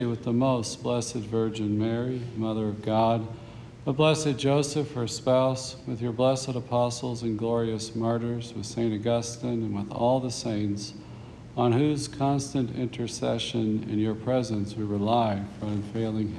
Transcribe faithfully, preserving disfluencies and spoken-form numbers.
with the most blessed Virgin Mary, Mother of God, with blessed Joseph, her spouse, with your blessed apostles and glorious martyrs, with Saint Augustine, and with all the saints, on whose constant intercession in your presence we rely for unfailing